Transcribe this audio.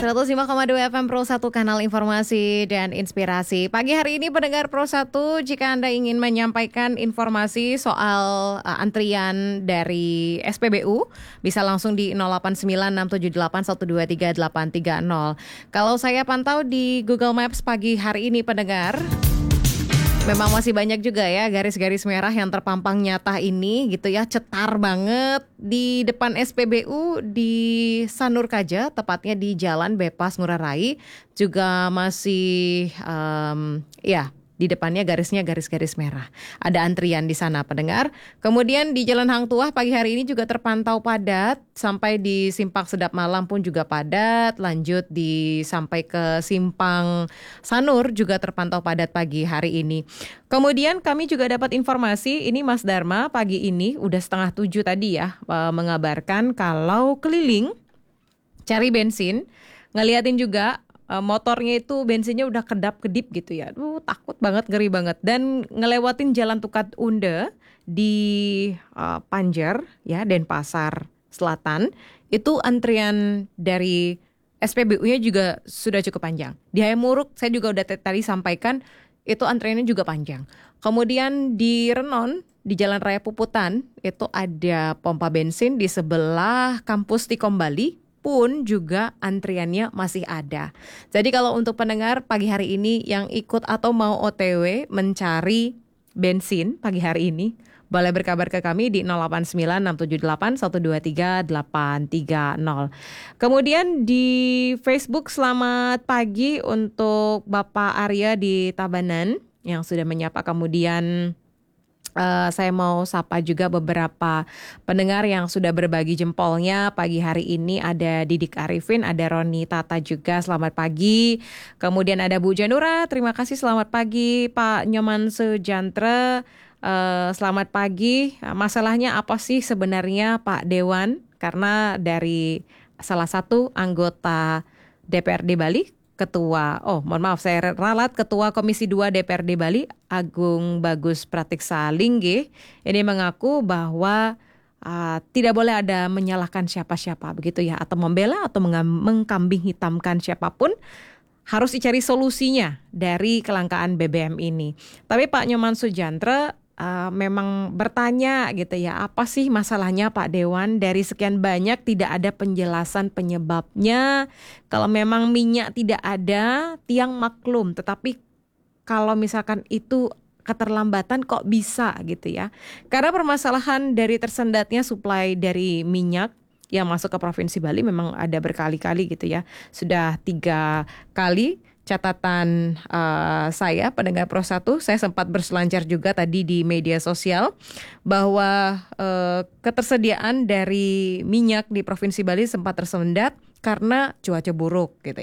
105,2 FM Pro 1 kanal informasi dan inspirasi. Pagi hari ini pendengar Pro 1, jika Anda ingin menyampaikan informasi soal antrian dari SPBU, bisa langsung di 089678123830. Kalau saya pantau di Google Maps pagi hari ini pendengar, memang masih banyak juga ya garis-garis merah yang terpampang nyata ini gitu ya, cetar banget di depan SPBU di Sanurkaja, tepatnya di Jalan Bepas Ngurah Rai, juga masih di depannya garis-garis merah. Ada antrian di sana pendengar. Kemudian di Jalan Hang Tuah pagi hari ini juga terpantau padat, sampai di Simpang Sedap Malam pun juga padat, lanjut sampai ke Simpang Sanur juga terpantau padat pagi hari ini. Kemudian kami juga dapat informasi, ini Mas Dharma pagi ini udah 6:30 tadi ya, mengabarkan kalau keliling cari bensin, ngeliatin juga motornya itu bensinnya udah kedap-kedip gitu ya. Takut banget, ngeri banget. Dan ngelewatin Jalan Tukat Unde di Panjer ya, Denpasar Selatan, itu antrian dari SPBU-nya juga sudah cukup panjang. Di Hayamuruk saya juga udah tadi sampaikan, itu antriannya juga panjang. Kemudian di Renon, di Jalan Raya Puputan, itu ada pompa bensin di sebelah kampus Tikom Bali, pun juga antriannya masih ada. Jadi kalau untuk pendengar pagi hari ini yang ikut atau mau OTW mencari bensin pagi hari ini, boleh berkabar ke kami di 089678123830. Kemudian di Facebook, selamat pagi untuk Bapak Arya di Tabanan yang sudah menyapa. Kemudian saya mau sapa juga beberapa pendengar yang sudah berbagi jempolnya pagi hari ini. Ada Didik Arifin, ada Roni Tata juga, selamat pagi. Kemudian ada Bu Janura, terima kasih, selamat pagi. Pak Nyoman Sejantre, selamat pagi. Masalahnya apa sih sebenarnya Pak Dewan? Karena dari salah satu anggota DPRD Bali, Ketua Komisi 2 DPRD Bali, Agung Bagus Pratiksa Lingge, ini mengaku bahwa tidak boleh ada menyalahkan siapa-siapa begitu ya, atau membela atau mengkambing hitamkan siapapun. Harus dicari solusinya dari kelangkaan BBM ini. Tapi Pak Nyoman Sujantre memang bertanya gitu ya, apa sih masalahnya Pak Dewan? Dari sekian banyak tidak ada penjelasan penyebabnya. Kalau memang minyak tidak ada, tiang maklum. Tetapi kalau misalkan itu keterlambatan kok bisa gitu ya? Karena permasalahan dari tersendatnya suplai dari minyak yang masuk ke Provinsi Bali memang ada berkali-kali gitu ya. Sudah 3 kali catatan saya, pendengar Pro 1, saya sempat berselancar juga tadi di media sosial bahwa ketersediaan dari minyak di Provinsi Bali sempat tersendat karena cuaca buruk gitu.